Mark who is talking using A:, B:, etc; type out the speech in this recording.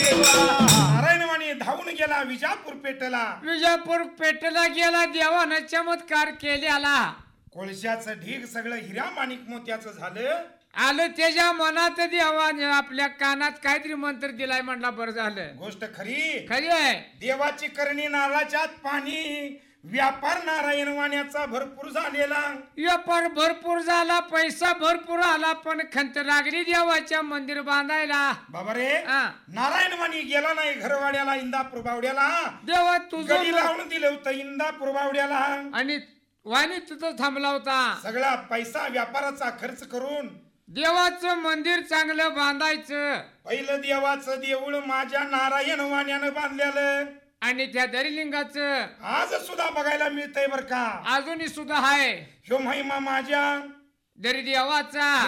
A: नारायणवाणी धावून गेला विजापूर पेठला.
B: विजापूर पेठला गेला देवानं चमत्कार केल्याला.
A: कोळशाचं ढीग सगळं हिरा माणिक मोत्याचं झालं.
B: आलं त्याच्या मनात देवाने आपल्या कानात काहीतरी मंत्र दिलाय म्हणला बरं झालं.
A: गोष्ट खरी
B: खरी आहे.
A: देवाची करणी नारळाच्यात पाणी. व्यापार नारायण वाण्याचा भरपूर झालेला.
B: व्यापार भरपूर झाला पैसा भरपूर आला पण खंत लागली देवाच्या मंदिर बांधायला.
A: बाबा रे
B: हा.
A: नारायण वाणी गेला नाही घरवाड्याला इंदापूर बावड्याला.
B: देवा
A: गडी
B: तुझं
A: लावून दिलं होतं इंदापूर बावड्याला.
B: आणि वाणी तुझं थांबला होता.
A: सगळा पैसा व्यापाराचा खर्च करून
B: देवाचं मंदिर चांगलं बांधायचं.
A: पहिलं देवाचं देऊळ माझ्या नारायण वाण्यानं बांधलेलं.
B: आणि त्या दरिलिंगाचं
A: आज सुद्धा बघायला मिळतंय बर का.
B: अजूनही सुद्धा आहे
A: ह्यो महिमा माझ्या
B: दरी देवाचा.